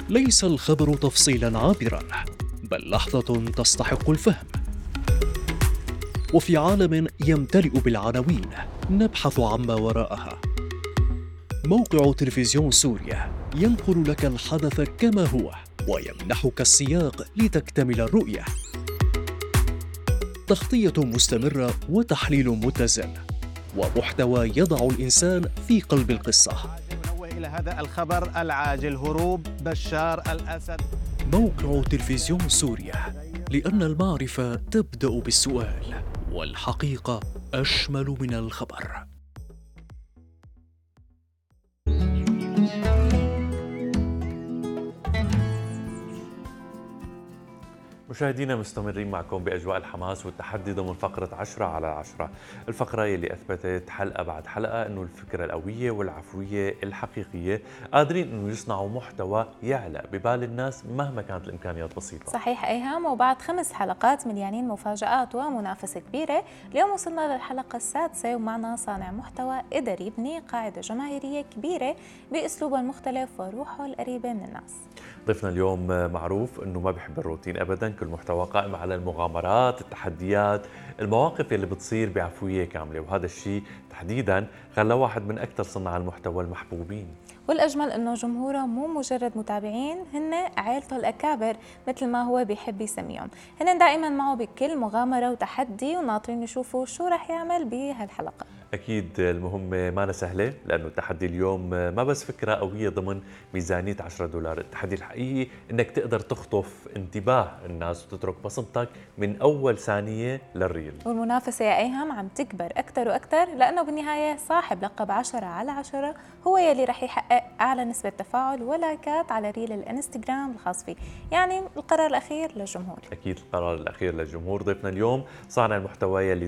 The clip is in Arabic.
ليس الخبر تفصيلا عابرا، بل لحظة تستحق الفهم. وفي عالم يمتلئ بالعناوين نبحث عما وراءها. موقع تلفزيون سوريا ينقل لك الحدث كما هو ويمنحك السياق لتكتمل الرؤية. تغطية مستمرة وتحليل متزن ومحتوى يضع الإنسان في قلب القصة. إلى هذا الخبر العاجل: هروب بشار الأسد. موقع تلفزيون سوريا، لأن المعرفة تبدأ بالسؤال، والحقيقة أشمل من الخبر. مشاهدينا، مستمرين معكم بأجواء الحماس والتحدي ضمن فقرة 10/10. الفقرة اللي أثبتت حلقة بعد حلقة أنه الفكرة القوية والعفوية الحقيقية قادرين أنه يصنعوا محتوى يعلق ببال الناس مهما كانت الإمكانيات بسيطة. صحيح أيهم، وبعد 5 حلقات مليانين مفاجآت ومنافسة كبيرة، اليوم وصلنا للحلقة السادسة ومعنا صانع محتوى قدر يبني قاعدة جماهيرية كبيرة بأسلوبه المختلف وروحه القريبة من الناس. ضيفنا اليوم معروف أنه ما بيحب الروتين أبداً، كل محتوى قائم على المغامرات، التحديات، المواقف اللي بتصير بعفوية كاملة، وهذا الشيء تحديداً خلاه واحد من أكثر صناع المحتوى المحبوبين. والأجمل أنه جمهوره مو مجرد متابعين، هن عائلته الأكابر مثل ما هو بيحب يسميهم. هن دائما معه بكل مغامرة وتحدي، وناطرين يشوفوا شو رح يعمل بهالحلقة. أكيد المهمة ما سهلة، لأنه التحدي اليوم ما بس فكرة قوية ضمن ميزانية $10. التحدي الحقيقي إنك تقدر تخطف انتباه الناس وتترك بصمتك من أول ثانية للريل. والمنافسة يا أيهم عم تكبر أكثر وأكثر، لأنه بالنهاية صاحب لقب 10/10 هو يلي رح يحقق أعلى نسبة تفاعل ولايكات على ريل الانستغرام الخاص فيه. يعني القرار الأخير للجمهور. أكيد القرار الأخير للجمهور. ضيفنا اليوم صانع المحتوى يلي